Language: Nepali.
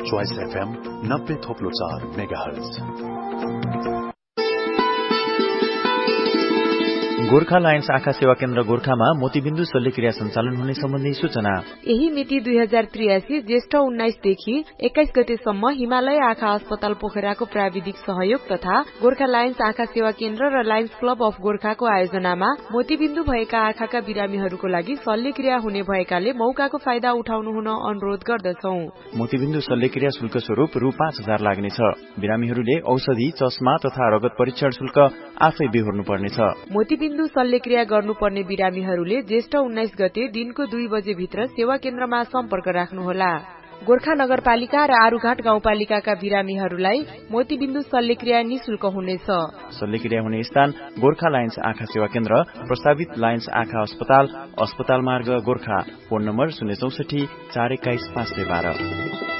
Choice FM 90.4 megahertz. Gorkha Lions आँखा सेवा केन्द्र गोर्खामा मोतीबिन्दु शल्यक्रिया सञ्चालन हुने सम्बन्धी सूचना। यही मिति 2083 ज्येष्ठ 19 देखि 21 गतेसम्म हिमालय आँखा अस्पताल पोखराको प्राविधिक सहयोग तथा गोर्खा लायन्स आँखा सेवा केन्द्र र लायन्स क्लब अफ गोर्खाको आयोजनामा मोतीबिन्दु भएका आँखाका बिरामीहरूको लागि शल्यक्रिया हुने भएकाले मौकाको फाइदा उठाउनु हुन अनुरोध गर्दछौं। मोतीबिन्दु शल्यक्रिया शुल्क स्वरूप रु 5000 लाग्नेछ। बिरामीहरूले औषधि, चस्मा तथा रगत परीक्षण शुल्क आफै बेहोर्नु पर्नेछ। मोतीबिन्दु शल्यक्रिया गर्नुपर्ने बिरामीहरूले ज्येष्ठ 19 गते दिनको 2 बजे भित्र सेवा केन्द्रमा सम्पर्क राख्नुहोला। गोर्खा नगरपालिका र आरुघाट गाउँपालिकाका बिरामीहरूलाई मोतीबिन्दु शल्यक्रिया निशुल्क हुनेछ। शल्यक्रिया हुने स्थान गोर्खा लायन्स आँखा सेवा केन्द्र, प्रस्तावित लायन्स आँखा अस्पताल मार्ग गोर्खा। Phone number 064 421 512।